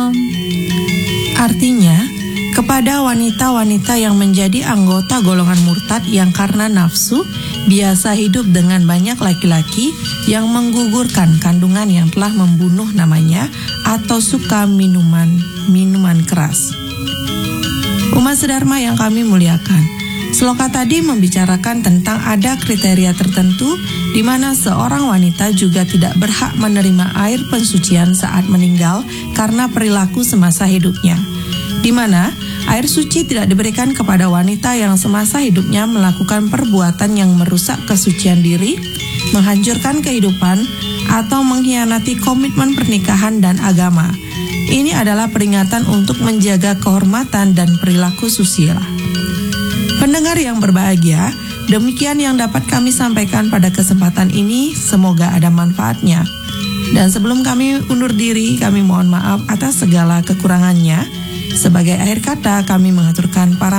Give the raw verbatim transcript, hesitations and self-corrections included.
Shalom. Artinya, kepada wanita-wanita yang menjadi anggota golongan murtad yang karena nafsu biasa hidup dengan banyak laki-laki yang menggugurkan kandungan yang telah membunuh namanya atau suka minuman minuman keras. Umat sedharma yang kami muliakan, seloka tadi membicarakan tentang ada kriteria tertentu di mana seorang wanita juga tidak berhak menerima air pensucian saat meninggal karena perilaku semasa hidupnya, di mana air suci tidak diberikan kepada wanita yang semasa hidupnya melakukan perbuatan yang merusak kesucian diri, menghancurkan kehidupan, atau mengkhianati komitmen pernikahan dan agama. Ini adalah peringatan untuk menjaga kehormatan dan perilaku susila. Pendengar yang berbahagia, demikian yang dapat kami sampaikan pada kesempatan ini, semoga ada manfaatnya. Dan sebelum kami undur diri, kami mohon maaf atas segala kekurangannya. Sebagai akhir kata, kami mengaturkan para